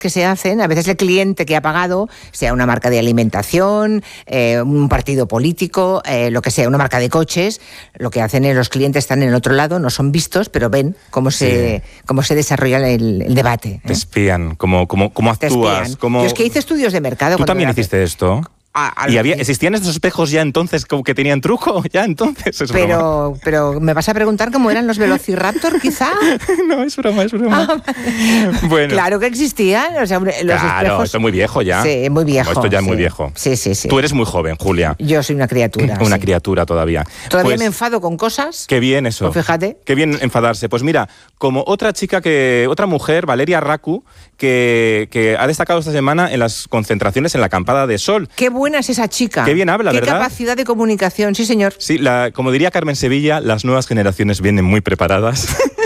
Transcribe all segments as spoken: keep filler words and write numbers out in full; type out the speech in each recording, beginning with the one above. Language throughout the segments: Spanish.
que se hacen, a veces el cliente que ha pagado, sea una marca de alimentación, eh, un partido político, eh, lo que sea, una marca de coches, lo que hacen es los clientes están en el otro lado, no son vistos, pero ven cómo se, sí. cómo se desarrolla el, el debate. ¿eh? Te espían, cómo, cómo, cómo actúas. Cómo... Yo es que hice estudios de mercado. ¿Tú también hiciste pe... esto? A, a ¿Y había, existían estos espejos ya entonces como que tenían truco? Ya entonces es pero, broma. Pero ¿me vas a preguntar cómo eran los Velociraptor, quizá? No, es broma, es broma. Ah, bueno. Claro que existían. O sea, los claro, espejos... esto es muy viejo ya. Sí, muy viejo. No, esto ya es sí. muy viejo. Sí, sí, sí. Tú eres muy joven, Julia. Yo soy una criatura. Una sí. criatura todavía. Todavía pues, me enfado con cosas. Qué bien eso. Pues fíjate. Qué bien enfadarse. Pues mira, como otra chica que, otra mujer, Valeria Raku, que, que ha destacado esta semana en las concentraciones en la acampada de Sol. Qué buena es esa chica. Qué bien habla, Qué ¿verdad? Qué capacidad de comunicación, sí señor. Sí, la, como diría Carmen Sevilla, las nuevas generaciones vienen muy preparadas.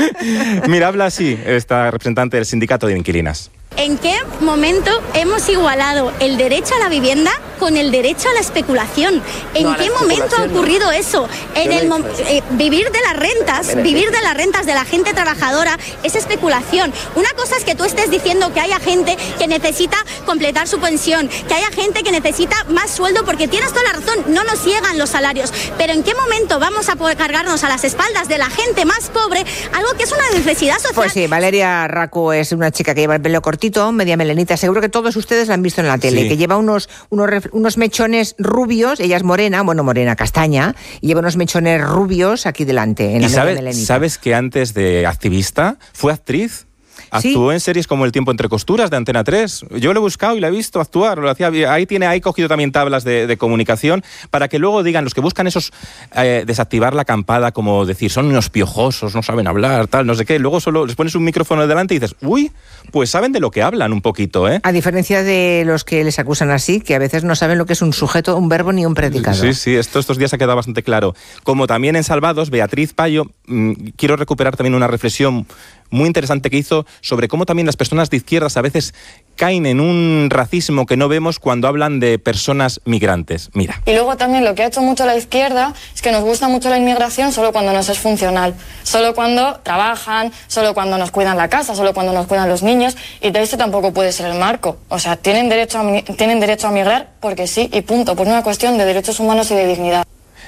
Mira, habla así esta representante del sindicato de inquilinas. ¿En qué momento hemos igualado el derecho a la vivienda con el derecho a la especulación? ¿En no, qué momento ha ocurrido no. eso? En el mo- eh, vivir de las rentas, vivir de las rentas de la gente trabajadora es especulación. Una cosa es que tú estés diciendo que haya gente que necesita completar su pensión, que haya gente que necesita más sueldo, porque tienes toda la razón, no nos llegan los salarios. Pero ¿en qué momento vamos a poder cargarnos a las espaldas de la gente más pobre algo que es una necesidad social? Pues sí, Valeria Raku es una chica que lleva el pelo cortito, media melenita, seguro que todos ustedes la han visto en la tele, sí. que lleva unos, unos, unos mechones rubios, ella es morena, bueno, morena, castaña, y lleva unos mechones rubios aquí delante, en la ¿Y media sabe, melenita. ¿Sabes que antes de activista fue actriz? Actuó sí. en series como El tiempo entre costuras de Antena tres. Yo lo he buscado y la he visto actuar. Lo hacía, ahí tiene ahí cogido también tablas de, de comunicación para que luego digan los que buscan esos eh, desactivar la acampada, como decir son unos piojosos, no saben hablar, tal, no sé qué. Luego solo les pones un micrófono delante y dices, uy, pues saben de lo que hablan un poquito, ¿eh? A diferencia de los que les acusan así, que a veces no saben lo que es un sujeto, un verbo ni un predicado. Sí, sí, esto estos días ha quedado bastante claro. Como también en Salvados, Beatriz Payo, mmm, quiero recuperar también una reflexión muy interesante que hizo sobre cómo también las personas de izquierdas a veces caen en un racismo que no vemos cuando hablan de personas migrantes. Mira. Y luego también lo que ha hecho mucho la izquierda es que nos gusta mucho la inmigración solo cuando nos es funcional, solo cuando trabajan, solo cuando nos cuidan la casa, solo cuando nos cuidan los niños, y de eso tampoco puede ser el marco. O sea, tienen derecho a, tienen derecho a migrar porque sí y punto, por una cuestión de derechos humanos y de dignidad.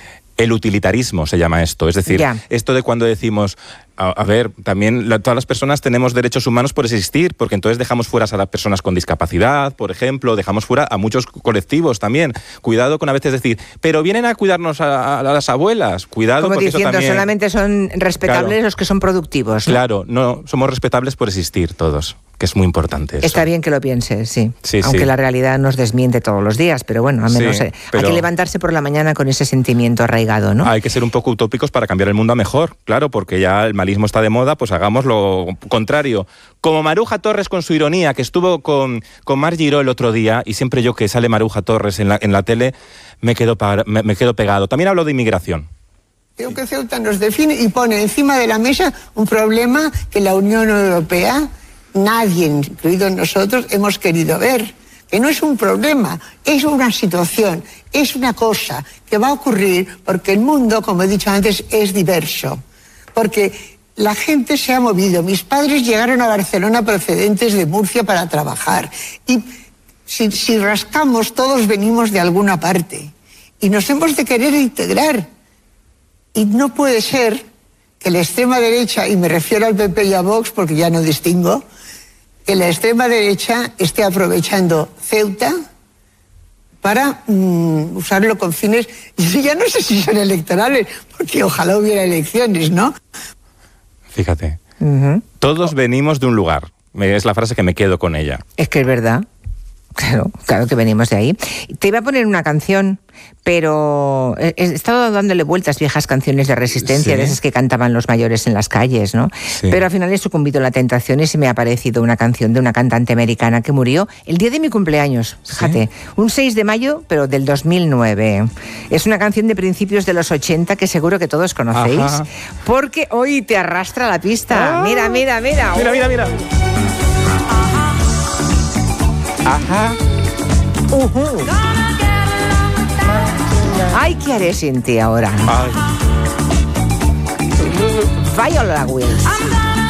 El utilitarismo se llama esto, es decir, yeah. esto de cuando decimos, a, a ver, también la, todas las personas tenemos derechos humanos por existir, porque entonces dejamos fuera a las personas con discapacidad, por ejemplo, dejamos fuera a muchos colectivos también. Cuidado con a veces decir, pero vienen a cuidarnos a, a las abuelas, cuidado. Como porque diciendo, eso también... solamente son respetables claro. los que son productivos, ¿no? Claro, no, somos respetables por existir todos, que es muy importante eso. Está bien que lo pienses, sí, sí aunque sí. la realidad nos desmiente todos los días, pero bueno, al menos sí, eh, pero... hay que levantarse por la mañana con ese sentimiento arraigado, ¿no? Hay que ser un poco utópicos para cambiar el mundo a mejor, claro, porque ya el malismo está de moda, pues hagamos lo contrario. Como Maruja Torres con su ironía, que estuvo con, con Mar Giró el otro día, y siempre yo que sale Maruja Torres en la, en la tele, me quedo, me, me quedo pegado. También hablo de inmigración. Creo que Ceuta nos define y pone encima de la mesa un problema que la Unión Europea, nadie, incluidos nosotros, hemos querido ver. Que no es un problema, es una situación, es una cosa que va a ocurrir porque el mundo, como he dicho antes, es diverso. Porque la gente se ha movido. Mis padres llegaron a Barcelona procedentes de Murcia para trabajar. Y si, si rascamos, todos venimos de alguna parte. Y nos hemos de querer integrar. Y no puede ser que la extrema derecha, y me refiero al P P y a Vox porque ya no distingo, que la extrema derecha esté aprovechando Ceuta para mm, usarlo con fines, ya no sé si son electorales, porque ojalá hubiera elecciones, ¿no? Fíjate, uh-huh. todos venimos de un lugar, es la frase que me quedo con ella. Es que es verdad. Claro, claro que venimos de ahí. Te iba a poner una canción, pero he estado dándole vueltas viejas canciones de resistencia, ¿sí? De esas que cantaban los mayores en las calles, ¿no? Sí. Pero al final he sucumbido a la tentación y se me ha aparecido una canción de una cantante americana que murió el día de mi cumpleaños, fíjate, ¿sí? Un seis de mayo, pero del dos mil nueve. Es una canción de principios de los ochenta que seguro que todos conocéis, ajá, porque hoy te arrastra la pista. Ah, mira, mira, mira. Mira, mira, mira. Ajá. Uh-huh. Ay, ¿qué haré sin ti ahora? Ay. Viola Wills.